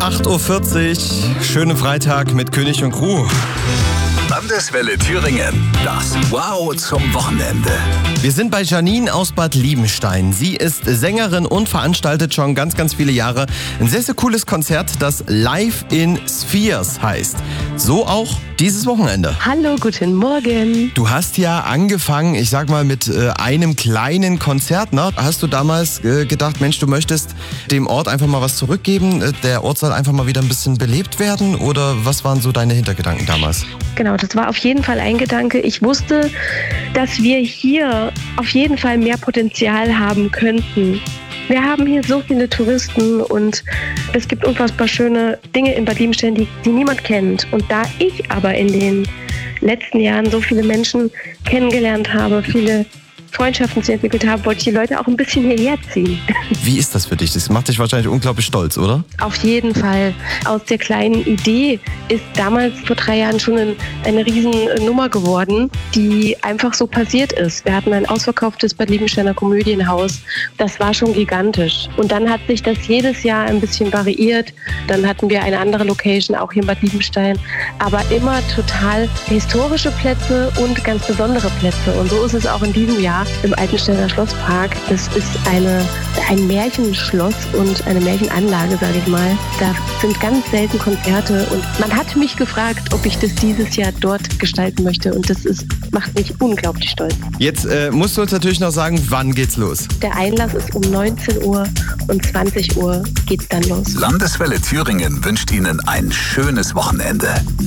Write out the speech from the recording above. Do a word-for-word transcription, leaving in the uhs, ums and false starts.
acht Uhr vierzig, schönen Freitag mit König und Crew. Landeswelle Thüringen, das Wow zum Wochenende. Wir sind bei Janine aus Bad Liebenstein. Sie ist Sängerin und veranstaltet schon ganz, ganz viele Jahre ein sehr, sehr cooles Konzert, das Live in Spheres heißt. So auch dieses Wochenende. Hallo, guten Morgen. Du hast ja angefangen, ich sag mal, mit äh, einem kleinen Konzert. Ne? Hast du damals äh, gedacht, Mensch, du möchtest dem Ort einfach mal was zurückgeben? Äh, der Ort soll einfach mal wieder ein bisschen belebt werden? Oder was waren so deine Hintergedanken damals? Genau, das war auf jeden Fall ein Gedanke. Ich wusste, dass wir hier auf jeden Fall mehr Potenzial haben könnten. Wir haben hier so viele Touristen und es gibt unfassbar schöne Dinge in Bad Liebenstein, die, die niemand kennt. Und da ich aber in den letzten Jahren so viele Menschen kennengelernt habe, viele Freundschaften zu entwickelt habe, wollte ich die Leute auch ein bisschen hierher ziehen. Wie ist das für dich? Das macht dich wahrscheinlich unglaublich stolz, oder? Auf jeden Fall. Aus der kleinen Idee ist damals vor drei Jahren schon ein, eine Riesennummer geworden, die einfach so passiert ist. Wir hatten ein ausverkauftes Bad Liebensteiner Komödienhaus. Das war schon gigantisch. Und dann hat sich das jedes Jahr ein bisschen variiert. Dann hatten wir eine andere Location, auch hier in Bad Liebenstein. Aber immer total historische Plätze und ganz besondere Plätze. Und so ist es auch in diesem Jahr im Altensteiner Schlosspark. Das ist eine, ein Märchenschloss und eine Märchenanlage, sage ich mal. Da sind ganz selten Konzerte und man hat mich gefragt, ob ich das dieses Jahr dort gestalten möchte und das ist, macht mich unglaublich stolz. Jetzt äh, musst du uns natürlich noch sagen, wann geht's los? Der Einlass ist um neunzehn Uhr und zwanzig Uhr geht's dann los. Landeswelle Thüringen wünscht Ihnen ein schönes Wochenende.